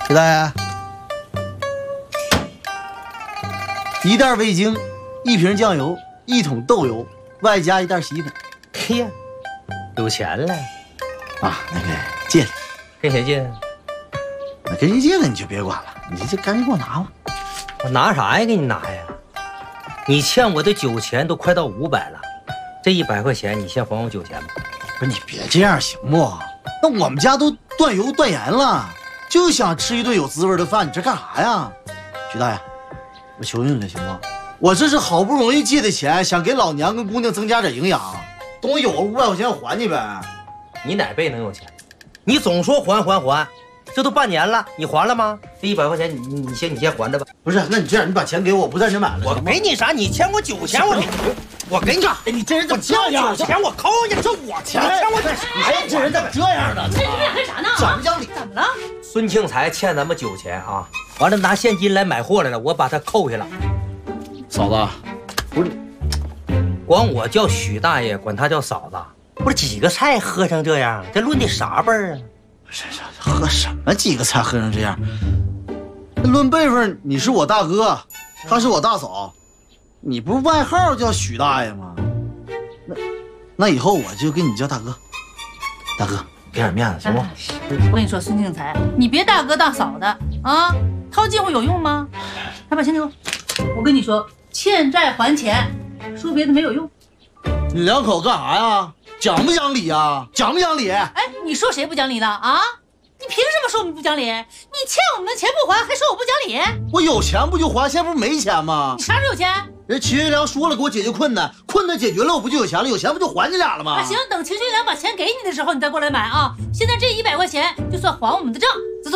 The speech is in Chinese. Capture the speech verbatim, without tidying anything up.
徐大爷，一袋味精，一瓶酱油，一桶豆油，外加一袋洗衣粉。 嘿呀，有钱了啊！那个借的， 跟谁借？ 那跟谁借的你就别管了，你这赶紧给我拿吧。 我拿啥呀？给你拿呀？你欠我的酒钱都快到五百了，这一百块钱你先还我酒钱吧。 不是你别这样行不？那我们家都断油断盐了，就想吃一顿有滋味的饭，你这干啥呀？徐大爷，我求你了行不？我这是好不容易借的钱，想给老娘跟姑娘增加点营养，等我有了五百块钱我还你呗。 你哪辈能有钱？你总说还还还，这都半年了，你还了吗？这一百块钱你你你先你先还着吧。 不是，那你这样，你把钱给我，我不在这买了。 我给你啥？你欠我酒钱，我我给你。 哎，你这人怎么这样？ 酒钱我扣你，这我钱，欠我干啥呀？ 这人怎么这样呢？ 这你俩干啥呢？ 讲不讲理？ 怎么了？ 孙庆才欠咱们酒钱啊，完了拿现金来买货来了，我把他扣下了。 嫂子，不是， 管我叫许大爷，管他叫嫂子。不是几个菜喝成这样，这论的啥辈儿啊？ 是是，喝什么几个菜喝成这样？论辈分，你是我大哥，他是我大嫂，你不是外号叫许大爷吗？那那以后我就跟你叫大哥，大哥，给点面子行不？ 我跟你说，孙庆才，你别大哥大嫂的啊，套近乎有用吗？来把钱给我。我跟你说，欠债还钱，说别的没有用。 你两口干啥呀？讲不讲理呀？讲不讲理？ 哎，你说谁不讲理了啊？你凭什么说我们不讲理？你欠我们的钱不还，还说我不讲理？ 我有钱不就还，现在不是没钱吗？ 你啥时候有钱？ 人秦月良说了，给我解决困难，困难解决了，我不就有钱了？有钱不就还你俩了吗？ 啊，行，等秦月良把钱给你的时候，你再过来买啊。现在这一百块钱就算还我们的账。